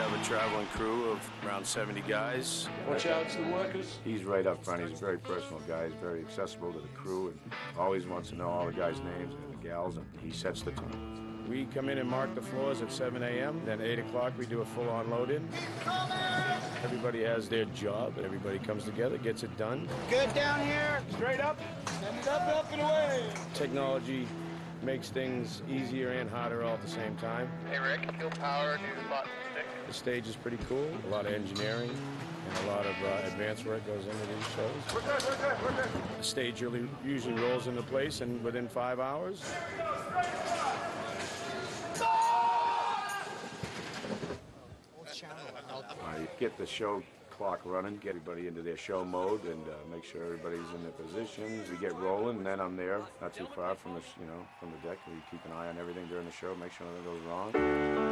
have a traveling crew of around 70 guys. Watch out to the workers. He's right up front. He's a very personal guy. He's very accessible to the crew and always wants to know all the guys' names and the gals, and he sets the tone. We come in and mark the floors at 7 a.m. Then 8 o'clock we do a full-on load-in. Everybody has their job. Everybody comes together, gets it done. Good down here. Straight up. And up and away. Technology makes things easier and harder all at the same time. Hey Rick, fuel power, do button stick. The stage is pretty cool. A lot of engineering and a lot of advanced work goes into these shows. We're good. The stage usually rolls into place and within 5 hours. You get the show clock running, get everybody into their show mode, and make sure everybody's in their positions. We get rolling, and then I'm there, not too far from the, from the deck. We keep an eye on everything during the show, make sure nothing goes wrong.